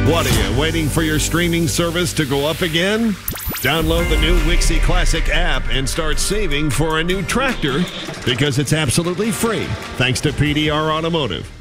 What are you, waiting for your streaming service to go up again? Download the new Wixie Classic app and start saving for a new tractor because it's absolutely free thanks to PDR Automotive.